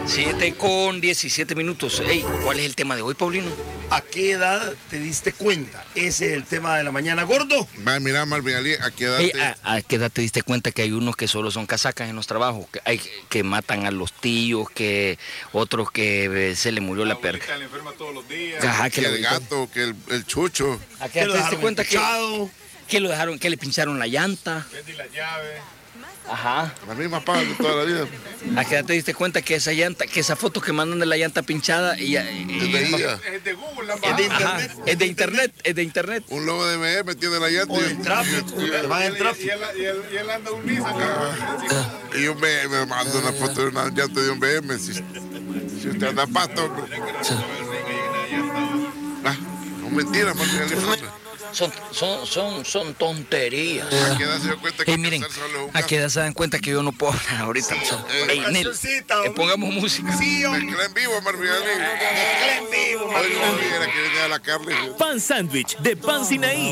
7:17. Ey, ¿cuál es el tema de hoy, Paulino? ¿A qué edad te diste cuenta? Ese es el tema de la mañana, gordo. Va, mira, Marvin Ali, ¿a qué edad Ey, ¿a qué edad te diste cuenta que hay unos que solo son casacas en los trabajos? Que matan a los tíos, que otros que se le murió la perra. Le enferma todos los días. Ajá, que el gato, que el chucho? ¿A qué edad te diste cuenta que lo dejaron, que le pincharon la llanta? Vendí la llave. Ajá. La misma paga de toda la vida. ¿A qué edad te diste cuenta que esa llanta, que esa foto que mandan de la llanta pinchada Es de Google, la Es de internet. es de internet. un lobo de BM tiene la llanta O del tráfico. Va en tráfico. Y él anda un Nissan. y un BM, me manda una foto de una llanta de un BM. Si usted anda pasto, hombre. No mentira, Marvin Ali. Son tonterías. ¿A qué edad se dio cuenta que Miren, casarse solo es un ¿a qué edad se dan cuenta que yo no puedo hablar ahorita? Ey, Nel, pongamos música. Sí, hombre. Mezcla en vivo, Marvin Ali. Mezcla en vivo, Hoy no era que venía a la carne. Pan Sandwich de Pan Sinaí.